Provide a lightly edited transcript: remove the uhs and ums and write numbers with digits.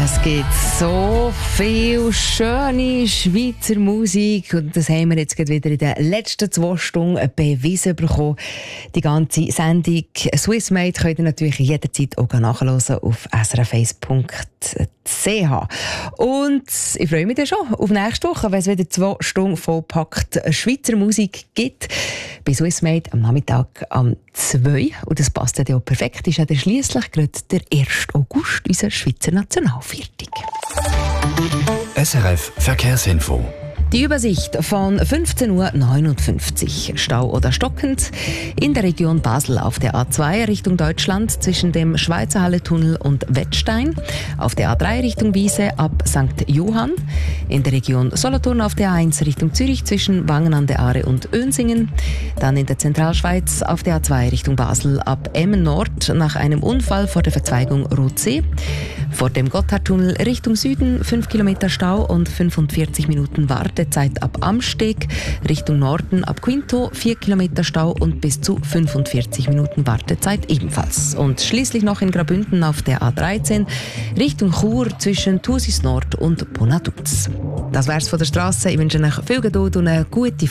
Es gibt so viel schöne Schweizer Musik und das haben wir jetzt gerade wieder in den letzten 2 Stunden bewiesen bekommen. Die ganze Sendung Swissmade könnt ihr natürlich jederzeit auch nachhören auf srf1.ch. Und ich freue mich dann schon auf nächste Woche, wenn es wieder 2 Stunden vollpackt Schweizer Musik gibt. Bei Swissmade am Nachmittag um 2. Und das passt ja auch perfekt. Ist ja dann schliesslich gerade der 1. August, unser Schweizer Nationalviertag. SRF Verkehrsinfo. Die Übersicht von 15:59 Uhr. Stau oder stockend in der Region Basel auf der A2 Richtung Deutschland zwischen dem Schweizer Halletunnel und Wettstein. Auf der A3 Richtung Wiese ab St. Johann. In der Region Solothurn auf der A1 Richtung Zürich zwischen Wangen an der Aare und Önsingen. Dann in der Zentralschweiz auf der A2 Richtung Basel ab Emmen Nord nach einem Unfall vor der Verzweigung Rotsee. Vor dem Gotthardtunnel Richtung Süden 5 Kilometer Stau und 45 Minuten Wartezeit ab Amsteg. Richtung Norden ab Quinto 4 Kilometer Stau und bis zu 45 Minuten Wartezeit ebenfalls. Und schließlich noch in Graubünden auf der A13 Richtung Chur zwischen Thusis Nord und Bonaduz. Das wär's von der Strasse. Ich wünsche euch viel Geduld und eine gute